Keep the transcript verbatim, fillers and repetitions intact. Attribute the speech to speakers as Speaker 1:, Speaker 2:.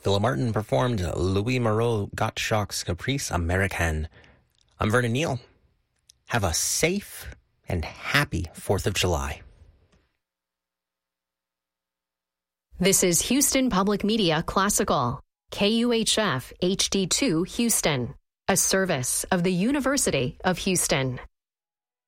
Speaker 1: Stella Martin performed Louis Moreau Gottschalk's Caprice Americaine. I'm Vernon Neal. Have a safe and happy fourth of July.
Speaker 2: This is Houston Public Media Classical, K U H F H D two Houston, a service of the University of Houston.